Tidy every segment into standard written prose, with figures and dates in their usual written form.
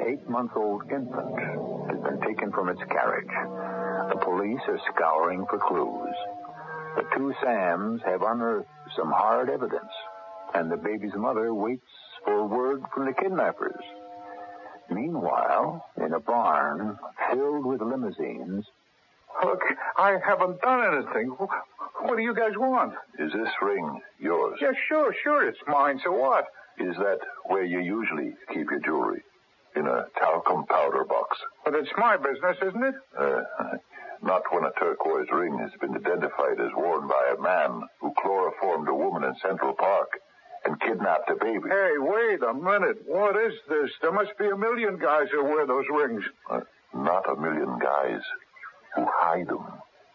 8-month-old infant has been taken from its carriage. The police are scouring for clues. The two Sams have unearthed some hard evidence, and the baby's mother waits for word from the kidnappers. Meanwhile, in a barn filled with limousines... Look, I haven't done anything. What do you guys want? Is this ring yours? Yeah, sure, it's mine, so what? Is that where you usually keep your jewelry? In a talcum powder box? But it's my business, isn't it? Not when a turquoise ring has been identified as worn by a man who chloroformed a woman in Central Park and kidnapped a baby. Hey, wait a minute. What is this? There must be a million guys who wear those rings. Not a million guys who hide them.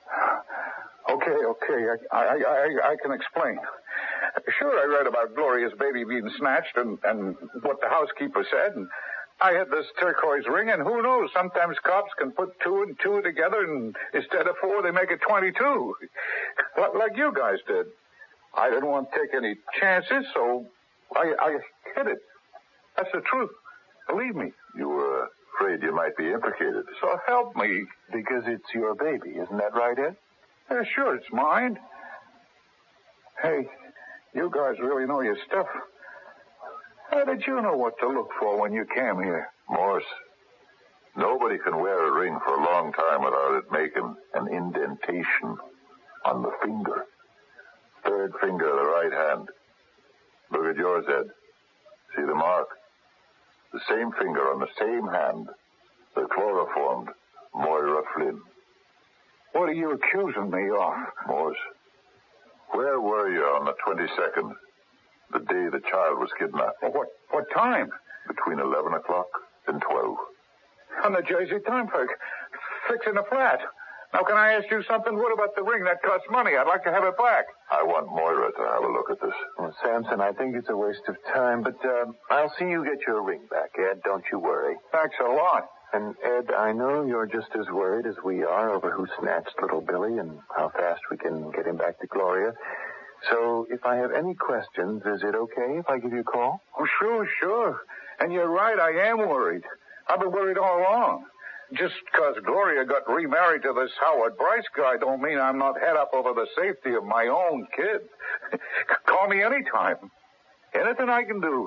Okay. I can explain. Sure, I read about Gloria's baby being snatched and what the housekeeper said, and I had this turquoise ring, and who knows, sometimes cops can put 2 and 2 together, and instead of 4, they make it 22. Like you guys did. I didn't want to take any chances, so I hid it. That's the truth. Believe me. You were afraid you might be implicated. So help me. Because it's your baby, isn't that right, Ed? Yeah, sure, it's mine. Hey, you guys really know your stuff. How did you know what to look for when you came here? Morse, nobody can wear a ring for a long time without it making an indentation on the finger. Third finger of the right hand. Look at yours, Ed. See the mark? The same finger on the same hand that chloroformed Moira Flynn. What are you accusing me of? Morse, where were you on the 22nd, the day the child was kidnapped? What time? Between 11 o'clock and 12. On the Jersey Turnpike, fixing a flat. Now, can I ask you something? What about the ring? That costs money. I'd like to have it back. I want Moira to have a look at this. Well, Samson, I think it's a waste of time, but I'll see you get your ring back, Ed. Don't you worry. Thanks a lot. And, Ed, I know you're just as worried as we are over who snatched little Billy and how fast we can get him back to Gloria. So, if I have any questions, is it okay if I give you a call? Oh, sure. And you're right, I am worried. I've been worried all along. Just because Gloria got remarried to this Howard Bryce guy don't mean I'm not head up over the safety of my own kid. Call me anytime. Anything I can do.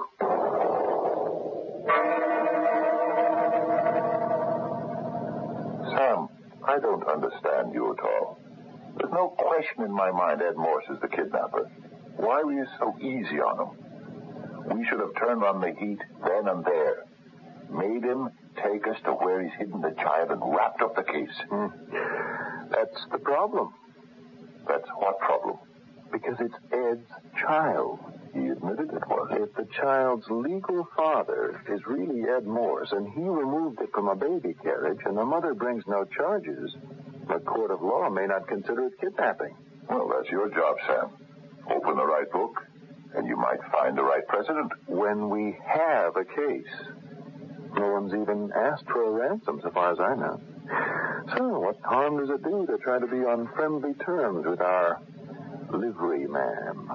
Sam, I don't understand you at all. There's no question in my mind Ed Morse is the kidnapper. Why were you so easy on him? We should have turned on the heat then and there. Made him take us to where he's hidden the child and wrapped up the case. That's the problem. That's what problem? Because it's Ed's child. He admitted it was. If the child's legal father is really Ed Morse and he removed it from a baby carriage and the mother brings no charges, a court of law may not consider it kidnapping. Well, that's your job, Sam. Open the right book and you might find the right precedent. When we have a case... No one's even asked for a ransom, so far as I know. So, what harm does it do to try to be on friendly terms with our livery man?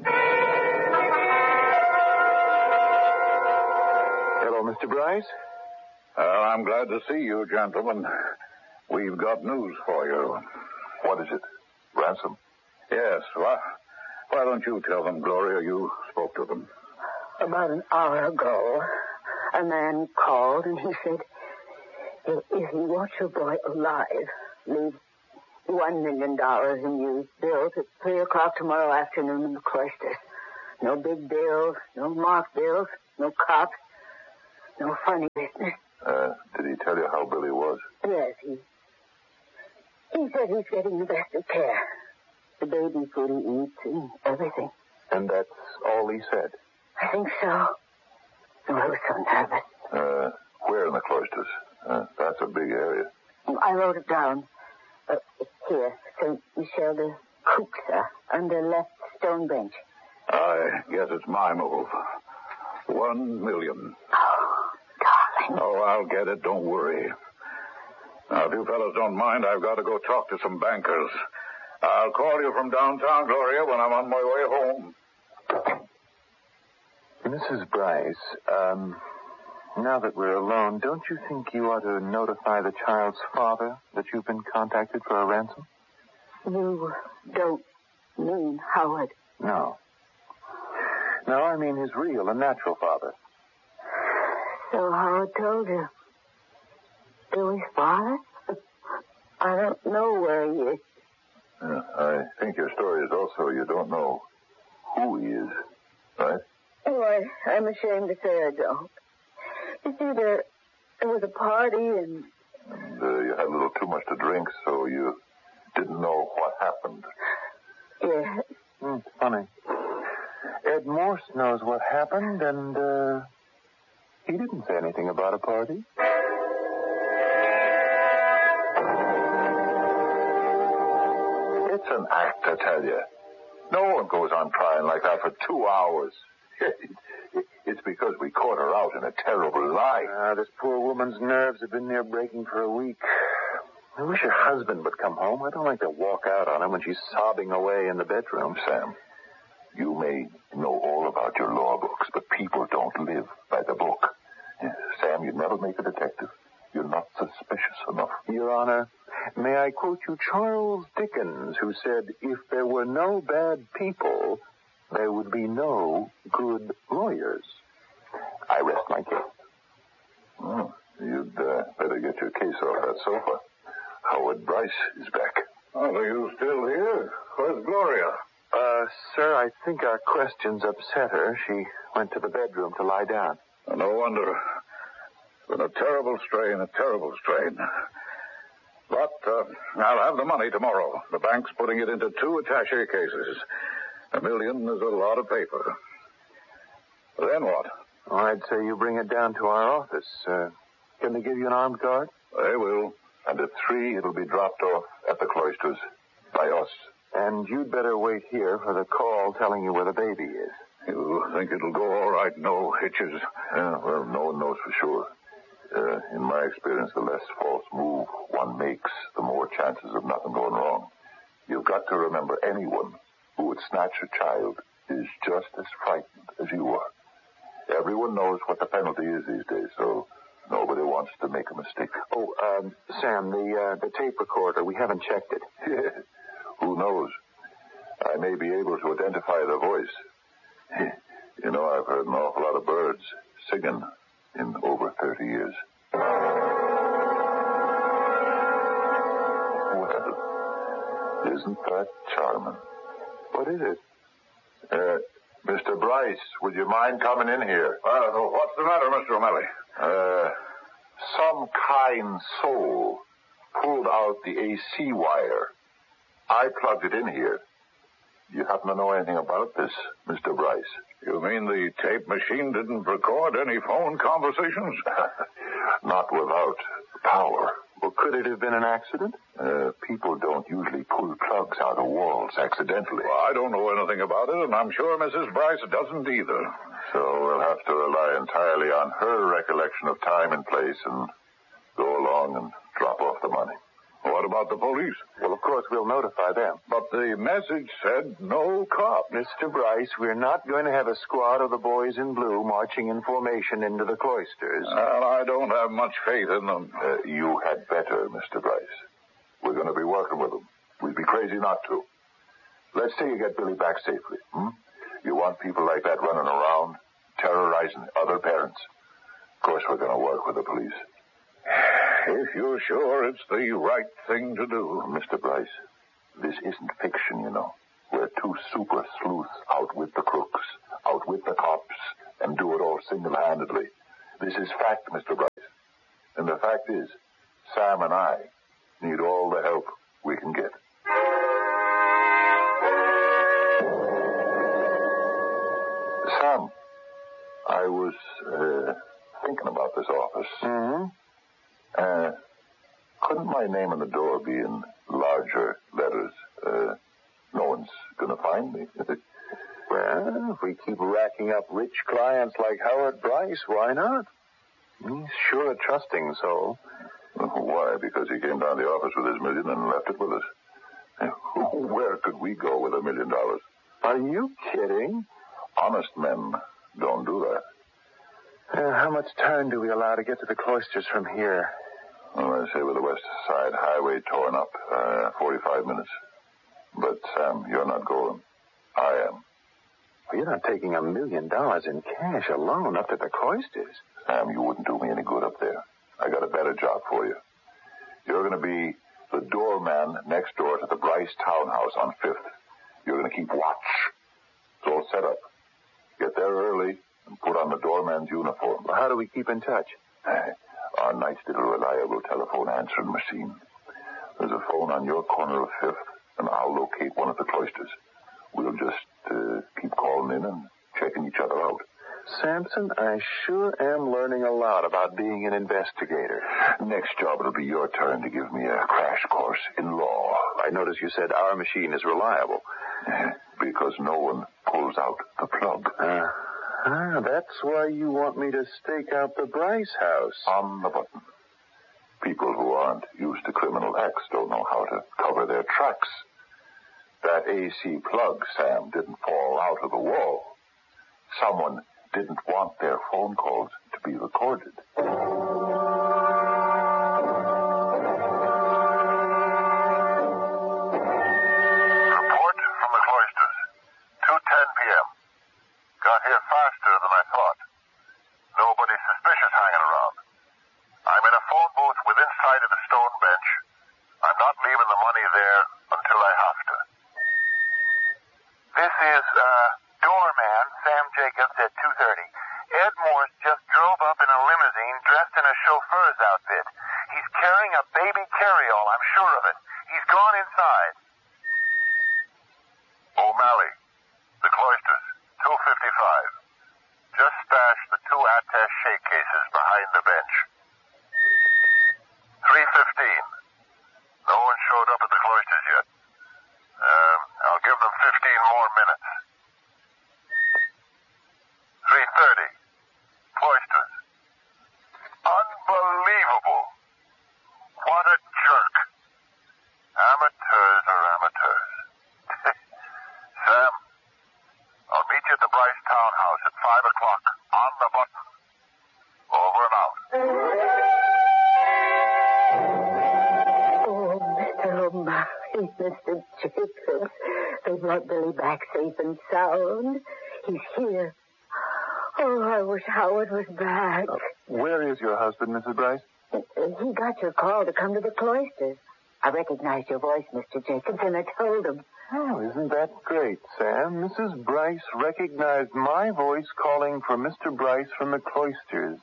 Hello, Mr. Bryce? I'm glad to see you, gentlemen. We've got news for you. What is it? Ransom? Yes. Why don't you tell them, Gloria, you spoke to them? About an hour ago, a man called and he said, if you want your boy alive, leave $1 million in used bills at 3 o'clock tomorrow afternoon in the cloisters. No big bills, no marked bills, no cops, no funny business. Did he tell you how Billy was? Yes, he said he's getting the best of care. The baby food he eats and everything. And that's all he said? I think so. I was so nervous. Where in the cloisters? That's a big area. I wrote it down. Here, St. Michel de Cuxa, under left stone bench. I guess it's my move. 1 million. Oh, darling. Oh, I'll get it. Don't worry. Now, if you fellows don't mind, I've got to go talk to some bankers. I'll call you from downtown, Gloria, when I'm on my way home. Mrs. Bryce, Now that we're alone, don't you think you ought to notify the child's father that you've been contacted for a ransom? You don't mean Howard? No. No, I mean his real and natural father. So Howard told you. Billy's father? I don't know where he is. Yeah, I think your story is also you don't know who he is, right? Oh, I'm ashamed to say I don't. You see, there was a party and You had a little too much to drink, so you didn't know what happened. yeah. Funny. Ed Morse knows what happened, and he didn't say anything about a party. It's an act, I tell you. No one goes on crying like that for 2 hours. It's because we caught her out in a terrible lie. This poor woman's nerves have been near breaking for a week. I wish her husband would come home. I don't like to walk out on her when she's sobbing away in the bedroom. Sam, you may know all about your law books, but people don't live by the book. Sam, you'd never make a detective. You're not suspicious enough. Your Honor, may I quote you Charles Dickens, who said, if there were no bad people, there would be no good lawyers. I rest my case. You'd better get your case off that sofa. Howard Bryce is back. Are you still here? Where's Gloria? Sir, I think our questions upset her. She went to the bedroom to lie down. No wonder. It's been a terrible strain. But I'll have the money tomorrow. The bank's putting it into 2 attaché cases. $1 million is a lot of paper. Then what? Oh, I'd say you bring it down to our office. Can they give you an armed guard? They will. And at 3, it'll be dropped off at the Cloisters by us. And you'd better wait here for the call telling you where the baby is. You think it'll go all right? No hitches? Yeah, well, no one knows for sure. In my experience, the less false move one makes, the more chances of nothing going wrong. You've got to remember, anyone who would snatch a child is just as frightened as you are. Everyone knows what the penalty is these days, so nobody wants to make a mistake. Oh, Sam, the tape recorder, we haven't checked it. Who knows? I may be able to identify the voice. You know, I've heard an awful lot of birds singing in over 30 years. Well, isn't that charming? What is it? Mr. Bryce, would you mind coming in here? What's the matter, Mr. O'Malley? Some kind soul pulled out the AC wire. I plugged it in here. You happen to know anything about this, Mr. Bryce? You mean the tape machine didn't record any phone conversations? Not without power. Well, could it have been an accident? People don't usually pull plugs out of walls accidentally. Well, I don't know anything about it, and I'm sure Mrs. Bryce doesn't either. So we'll have to rely entirely on her recollection of time and place and go along and drop off the money. What about the police? Well, of course, we'll notify them. But the message said no cop. Mr. Bryce, we're not going to have a squad of the boys in blue marching in formation into the Cloisters. Well, I don't have much faith in them. You had better, Mr. Bryce. We're going to be working with them. We'd be crazy not to. Let's say you get Billy back safely. You want people like that running around, terrorizing other parents? Of course, we're going to work with the police. If you're sure it's the right thing to do. Mr. Bryce, this isn't fiction, you know. We're 2 super sleuths out with the crooks, out with the cops, and do it all single-handedly. This is fact, Mr. Bryce. And the fact is, Sam and I need all the help we can get. Sam, I was thinking about this office. Mm-hmm. Couldn't my name on the door be in larger letters? No one's going to find me. Well, if we keep racking up rich clients like Howard Bryce, why not? He's sure a trusting soul. Why? Because he came down to the office with his $1 million and left it with us. Where could we go with $1 million? Are you kidding? Honest men don't do that. How much time do we allow to get to the cloisters from here? Well, I say with the West Side Highway torn up, 45 minutes. But, Sam, you're not going. I am. Well, you're not taking $1 million in cash alone up to the cloisters. Sam, you wouldn't do me any good up there. I got a better job for you. You're going to be the doorman next door to the Bryce townhouse on 5th. You're going to keep watch. It's all set up. Get there early and put on the doorman's uniform. Well, how do we keep in touch? Our nice little reliable telephone answering machine. There's a phone on your corner of 5th, and I'll locate one at the cloisters. We'll just keep calling in and checking each other out. Sampson, I sure am learning a lot about being an investigator. Next job, it'll be your turn to give me a crash course in law. I notice you said our machine is reliable. Because no one pulls out the plug. That's why you want me to stake out the Bryce house. On the button. People who aren't used to criminal acts don't know how to cover their tracks. That AC plug, Sam, didn't fall out of the wall. Someone didn't want their phone calls to be recorded. Report from the cloisters. 2:10 p.m. Got here faster than I thought. Nobody suspicious hanging around. I'm in a phone booth within sight of the stone bench. I'm not leaving the money there until I have to. This is, doorman Sam Jacobs at 2:30. Ed Morse just drove up in a limousine dressed in a chauffeur's outfit. He's carrying a baby carryall, I'm sure of it. He's gone inside. O'Malley, the cloisters, 2:55. Just stashed the 2 attache shake cases behind the bench. 3:15. No one showed up at the cloisters yet. I'll give them 15 more minutes. 3:30. Cloisters. Unbelievable. What a jerk. Amateurs are amateurs. Sam, I'll meet you at the Bryce townhouse at 5 o'clock. On the button. Over and out. Oh, Mr. O'Malley, Mr. Jacobs. They brought Billy back safe and sound. He's here. Oh, I wish Howard was back. Where is your husband, Mrs. Bryce? He got your call to come to the cloisters. I recognized your voice, Mr. Jacobs, and I told him. Oh, isn't that great, Sam? Mrs. Bryce recognized my voice calling for Mr. Bryce from the cloisters.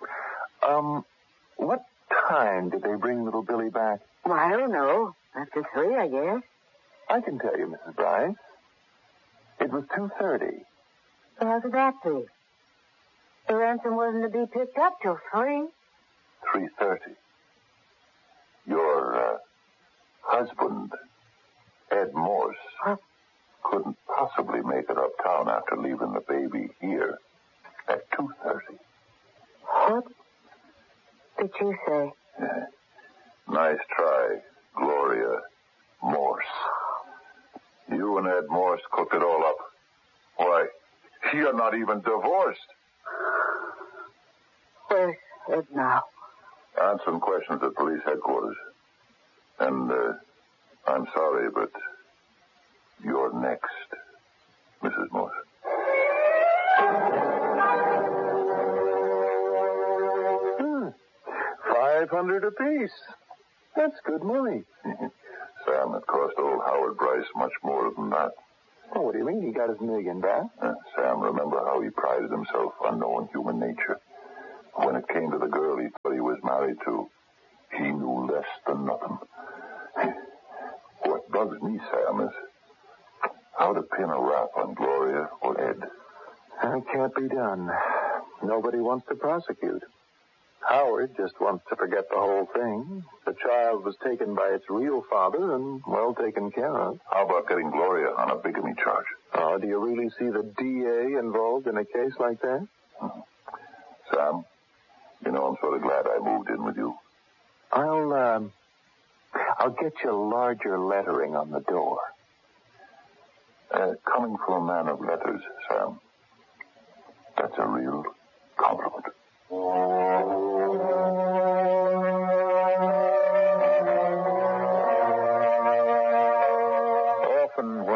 What time did they bring little Billy back? Well, I don't know. After 3, I guess. I can tell you, Mrs. Bryce. It was 2:30. So how could that be? The ransom wasn't to be picked up till 3. 3:30. Your husband, Ed Morse, couldn't possibly make it uptown after leaving the baby here at 2:30. What did you say? Nice try, Gloria Morse. You and Ed Morse cooked it all up. Why, you're not even divorced. Where's Ed now? Answering questions at police headquarters. And, I'm sorry, but you're next, Mrs. Morse. $500 apiece. That's good money. Sam, it cost old Howard Bryce much more than that. Oh, what do you mean? He got his $1 million back? Sam, remember how he prided himself on knowing human nature? When it came to the girl he thought he was married to, he knew less than nothing. What bugs me, Sam, is how to pin a rap on Gloria or Ed. That can't be done. Nobody wants to prosecute. Howard just wants to forget the whole thing. The child was taken by its real father and well taken care of. How about getting Gloria on a bigamy charge? Oh, do you really see the DA involved in a case like that? Sam, you know, I'm sort of glad I moved in with you. I'll get you larger lettering on the door. Coming from a man of letters, Sam, that's a real compliment.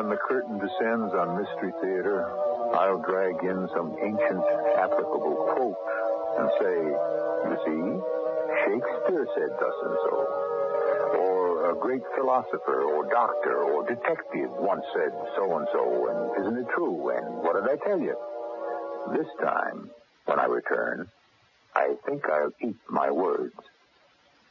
when the curtain descends on Mystery Theater, I'll drag in some ancient applicable quote and say, you see, Shakespeare said thus and so. Or a great philosopher or doctor or detective once said so and so, and isn't it true? And what did I tell you? This time, when I return, I think I'll eat my words.